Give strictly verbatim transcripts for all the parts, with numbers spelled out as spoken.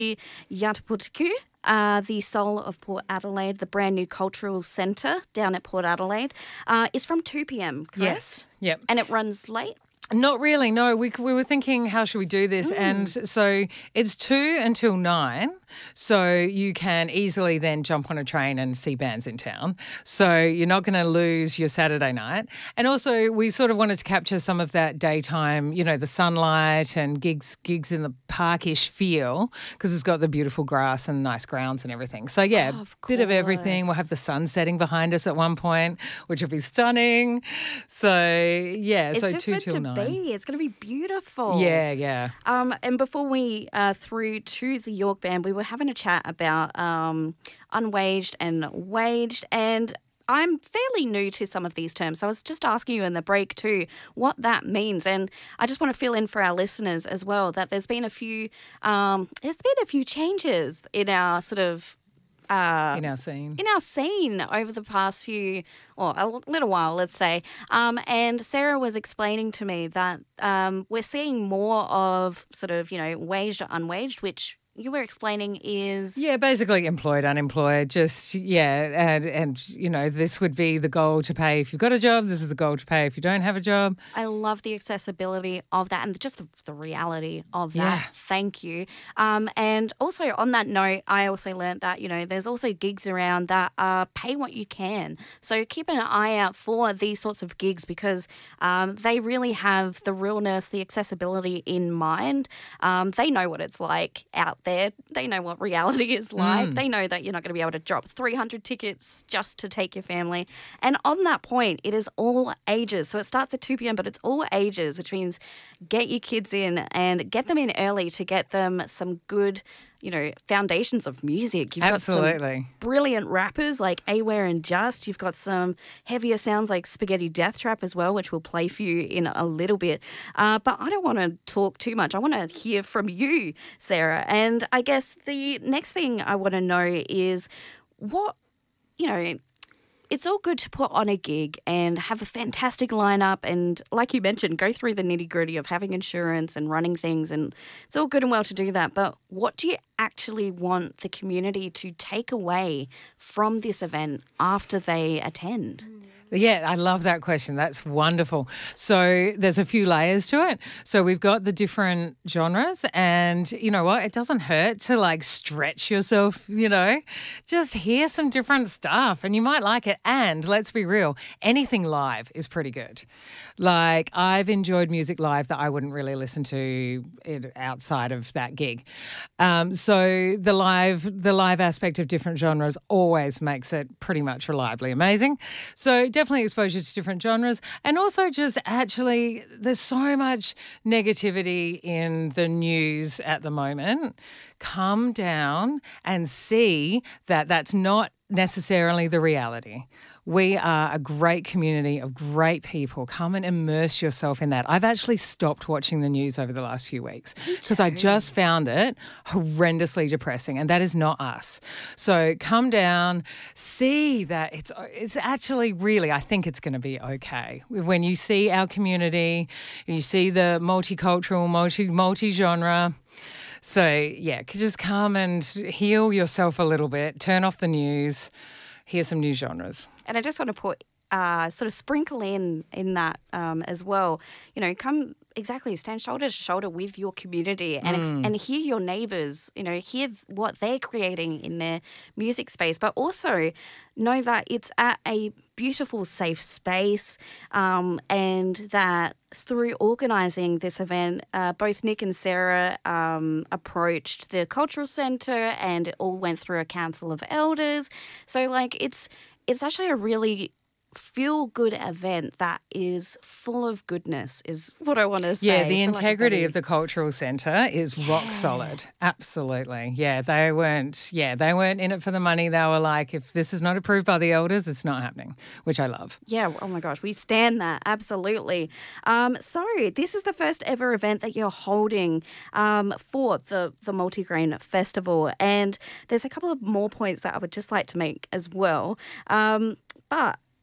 Yataputiku, uh, the soul of Port Adelaide, the brand new cultural centre down at Port Adelaide, uh, is from two p.m, correct? Yes, yep. And it runs late? Not really, no. We we were thinking, how should we do this? Mm. And so it's two until nine, so you can easily then jump on a train and see bands in town. So you're not going to lose your Saturday night. And also we sort of wanted to capture some of that daytime, you know, the sunlight and gigs gigs in the parkish feel, because it's got the beautiful grass and nice grounds and everything. So, yeah, oh, of bit of everything. We'll have the sun setting behind us at one point, which will be stunning. So, yeah, it's so just two meant till to nine. Be. It's going to be beautiful. Yeah, yeah. Um, and before we uh, threw to the York Band, we were having a chat about um, unwaged and waged, and I'm fairly new to some of these terms. So I was just asking you in the break too what that means. And I just want to fill in for our listeners as well that there's been a few um, there's been a few changes in our sort of Uh, in our scene. In our scene over the past few, or a little while, let's say. Um, and Sarah was explaining to me that um, we're seeing more of sort of, you know, waged or unwaged, which you were explaining is... Yeah, basically employed, unemployed, just, yeah, and, and, you know, this would be the goal to pay if you've got a job. This is the goal to pay if you don't have a job. I love the accessibility of that and just the, the reality of that. Yeah. Thank you. Um, and also on that note, I also learned that, you know, there's also gigs around that uh, pay what you can. So keep an eye out for these sorts of gigs because um, they really have the realness, the accessibility in mind. Um, they know what it's like out there. They know what reality is like. Mm. They know that you're not going to be able to drop three hundred tickets just to take your family. And on that point, it is all ages. So it starts at two p.m, but it's all ages, which means get your kids in and get them in early to get them some good, you know, foundations of music. You've Absolutely. got some brilliant rappers like Aware and Just. You've got some heavier sounds like Spaghetti Death Trap as well, which we'll play for you in a little bit. Uh, but I don't want to talk too much. I want to hear from you, Sarah. And I guess the next thing I want to know is what, you know, it's all good to put on a gig and have a fantastic lineup and, like you mentioned, go through the nitty-gritty of having insurance and running things, and it's all good and well to do that. But what do you actually want the community to take away from this event after they attend? Mm. Yeah, I love that question. That's wonderful. So there's a few layers to it. So we've got the different genres and you know what? It doesn't hurt to like stretch yourself, you know, just hear some different stuff and you might like it. And let's be real, anything live is pretty good. Like I've enjoyed music live that I wouldn't really listen to it outside of that gig. Um, so the live, the live aspect of different genres always makes it pretty much reliably amazing. So definitely exposure to different genres, and also just actually there's so much negativity in the news at the moment. Come down and see that that's not necessarily the reality. We are a great community of great people. Come and immerse yourself in that. I've actually stopped watching the news over the last few weeks because I just found it horrendously depressing, and that is not us. So come down, see that it's it's actually really, I think it's going to be okay. When you see our community, you see the multicultural, multi multi-genre. So, yeah, just come and heal yourself a little bit, turn off the news, hear some new genres. And I just want to put, uh, sort of sprinkle in in that um, as well, you know, come exactly stand shoulder to shoulder with your community and ex- Mm. and hear your neighbours, you know, hear what they're creating in their music space, but also know that it's at a beautiful, safe space, um, and that through organising this event, uh, both Nick and Sarah um, approached the Cultural Centre and it all went through a council of elders. So, like, it's it's actually a really feel-good event that is full of goodness is what I want to say. Yeah, the for integrity like of the cultural centre is yeah. rock solid. Absolutely. Yeah, they weren't yeah, they weren't in it for the money. They were like, if this is not approved by the elders, it's not happening, which I love. Yeah, oh my gosh, we stand that, absolutely. Um, so this is the first ever event that you're holding um, for the, the Multigrain Festival, and there's a couple of more points that I would just like to make as well. Um, but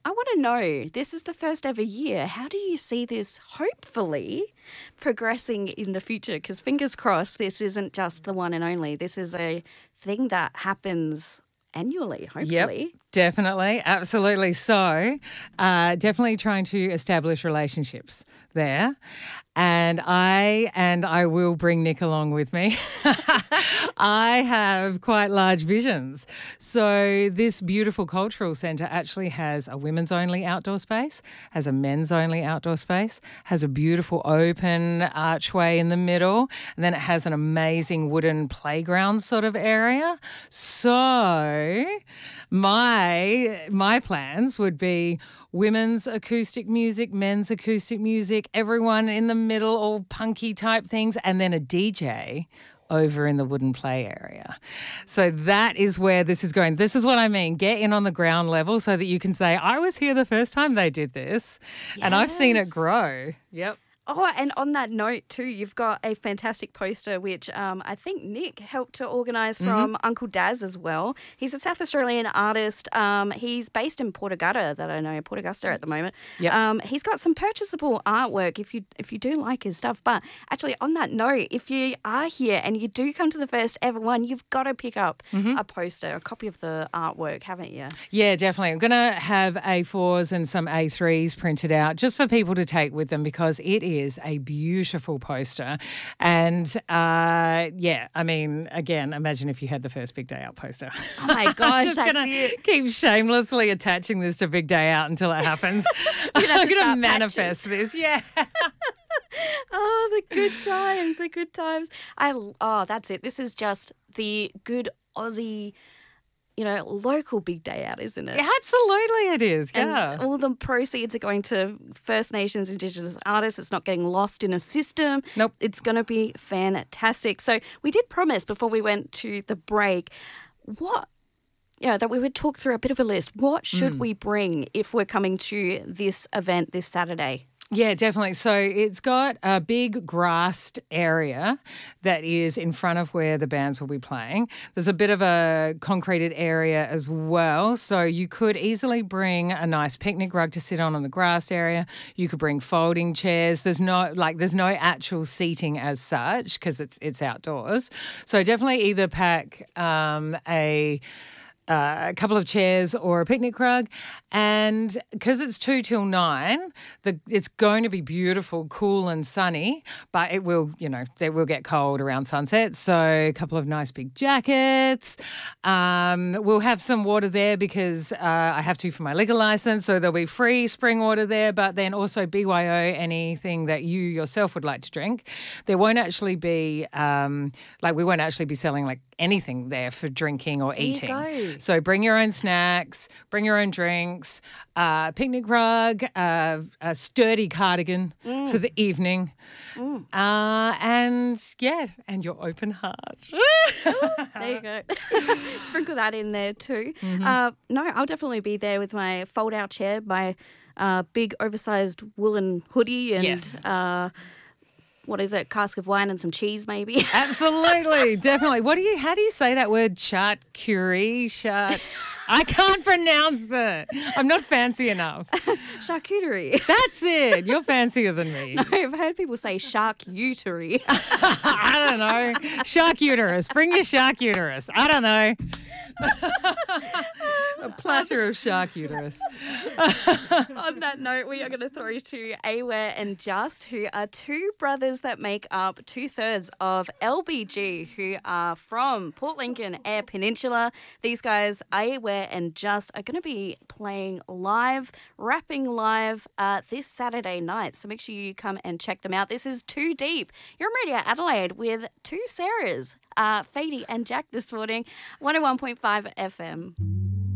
I want to know, this is the first ever year. How do you see this hopefully progressing in the future? Because fingers crossed, this isn't just the one and only. This is a thing that happens annually, hopefully. Yep, definitely. Absolutely. So, uh, definitely trying to establish relationships there. And I and I will bring Nick along with me. I have quite large visions. So this beautiful cultural centre actually has a women's only outdoor space, has a men's only outdoor space, has a beautiful open archway in the middle, and then it has an amazing wooden playground sort of area. So my my plans would be women's acoustic music, men's acoustic music, everyone in the middle, all punky type things, and then a D J over in the wooden play area. So that is where this is going. This is what I mean. Get in on the ground level so that you can say, I was here the first time they did this, yes. and I've seen it grow. Yep. Oh, and on that note too, you've got a fantastic poster which um, I think Nick helped to organise from mm-hmm. Uncle Daz as well. He's a South Australian artist. Um, he's based in Port Augusta, that I know, Port Augusta at the moment. Yep. Um, he's got some purchasable artwork if you if you do like his stuff. But actually, on that note, if you are here and you do come to the first ever one, you've got to pick up mm-hmm. a poster, a copy of the artwork, haven't you? Yeah, definitely. I'm going to have A fours and some A threes printed out just for people to take with them because it is is a beautiful poster. And uh, yeah, I mean, again, imagine if you had the first Big Day Out poster. Oh my gosh, just that's gonna it. Keep shamelessly attaching this to Big Day Out until it happens. I'm going to manifest this. Yeah. Oh, the good times, the good times. I oh, that's it. This is just the good Aussie, you know, local Big Day Out, isn't it? Yeah, absolutely it is, yeah. And all the proceeds are going to First Nations, Indigenous artists. It's not getting lost in a system. Nope. It's going to be fantastic. So we did promise before we went to the break, what, you know, that we would talk through a bit of a list. What should mm. we bring if we're coming to this event this Saturday? Yeah, definitely. So it's got a big grassed area that is in front of where the bands will be playing. There's a bit of a concreted area as well. So you could easily bring a nice picnic rug to sit on in the grassed area. You could bring folding chairs. There's no like there's no actual seating as such because it's it's outdoors. So definitely either pack um, a Uh, a couple of chairs or a picnic rug. And because it's two till nine, the, it's going to be beautiful, cool and sunny, but it will, you know, it will get cold around sunset. So a couple of nice big jackets. Um, we'll have some water there because uh, I have to for my liquor license. So there'll be free spring water there, but then also B Y O, anything that you yourself would like to drink. There won't actually be, um, like we won't actually be selling like anything there for drinking or eating. There you go. So bring your own snacks, bring your own drinks, uh, picnic rug, uh, a sturdy cardigan mm. for the evening, mm. uh, and yeah, and your open heart. There you go. Sprinkle that in there too. Mm-hmm. Uh, no, I'll definitely be there with my fold-out chair, my uh, big oversized woolen hoodie, and yes. uh, what is it? Cask of wine and some cheese, maybe. Absolutely, definitely. What do you? How do you say that word? Charcuterie, chart. I can't pronounce it. I'm not fancy enough. Charcuterie. That's it. You're fancier than me. No, I've heard people say charcuterie. I don't know. Shark uterus. Bring your shark uterus. I don't know. A platter of shark uterus. On that note, we are going to throw to Aware and Just, who are two brothers that make up two-thirds of L B G, who are from Port Lincoln, Eyre Peninsula. These guys, Aware and Just, are going to be playing live, rapping live uh, this Saturday night. So make sure you come and check them out. This is Too Deep. You're on Radio Adelaide with two Sarahs, uh, Fady and Jack this morning, one oh one point five F M.